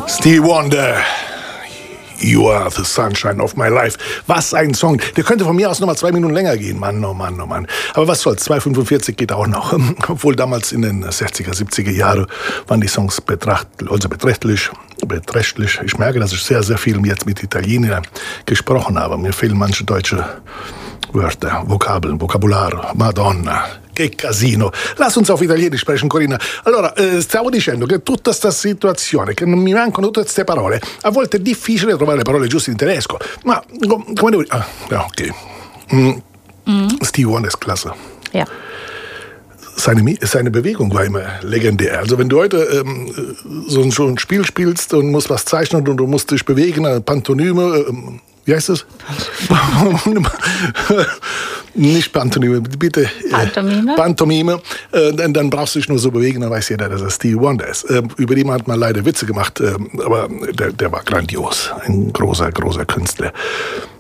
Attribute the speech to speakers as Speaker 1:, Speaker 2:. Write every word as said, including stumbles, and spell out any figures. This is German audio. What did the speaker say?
Speaker 1: Stevie Wonder. You are the sunshine of my life. Was ein Song. Der könnte von mir aus noch mal zwei Minuten länger gehen. Mann, oh Mann, oh Mann. Aber was soll's, zwei fünfundvierzig geht auch noch. Obwohl damals in den sechziger, siebziger Jahren waren die Songs betracht, also beträchtlich, beträchtlich. Ich merke, dass ich sehr, sehr viel jetzt mit Italienern gesprochen habe. Mir fehlen manche deutsche Wörter, Vokabeln, Vokabular, Madonna. Che casino. Lass uns auf Italienisch sprechen, Corinna. Allora, eh, stavo dicendo che tutta questa situazione, che non mi mancano tutte queste parole, a volte è difficile trovare le parole giuste in tedesco. Ma come devo dire? Ah, ja, okay. Mm. Mm. Stevie Wonder ist klasse.
Speaker 2: Ja.
Speaker 1: Seine, seine Bewegung war immer legendär. Also wenn du heute ähm, so ein, so ein Spiel spielst und musst was zeichnen und du musst dich bewegen, eine Pantomime, ähm, wie heißt das? Nicht Pantomime, bitte.
Speaker 2: Pantomime?
Speaker 1: Pantomime. Äh, dann, dann brauchst du dich nur so bewegen, dann weiß jeder, dass es Stevie Wonder ist. Äh, über den hat man leider Witze gemacht, äh, aber der, der war grandios. Ein großer, großer Künstler.